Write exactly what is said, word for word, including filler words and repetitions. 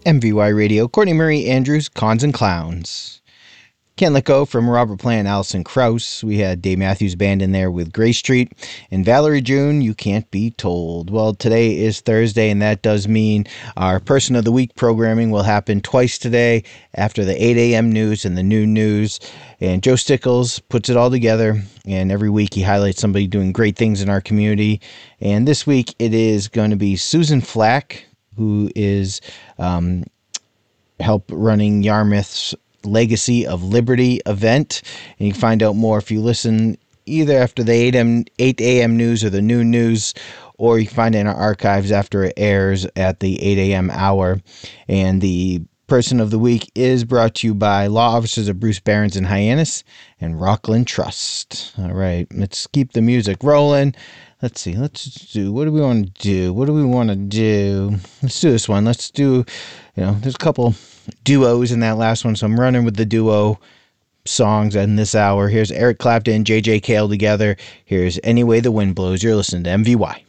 M V Y Radio, Courtney Marie Andrews, Cons and Clowns. Can't Let Go from Robert Plant and Alison Krauss. We had Dave Matthews Band in there with Gray Street. And Valerie June, You Can't Be Told. Well, today is Thursday, and that does mean our Person of the Week programming will happen twice today after the eight a.m. news and the noon news. And Joe Stickles puts it all together, and every week he highlights somebody doing great things in our community. And this week it is going to be Susan Flack, who is um, help running Yarmouth's Legacy of Liberty event. And you can find out more if you listen either after the eight a.m. news or the noon news, or you can find it in our archives after it airs at the eight a.m. hour. And the Person of the Week is brought to you by Law Offices of Bruce Barons and Hyannis and Rockland Trust. All right, let's keep the music rolling. Let's see, let's do, what do we want to do? What do we want to do? Let's do this one. Let's do, you know, there's a couple duos in that last one, so I'm running with the duo songs in this hour. Here's Eric Clapton and J J Cale together. Here's Any Way the Wind Blows. You're listening to M V Y.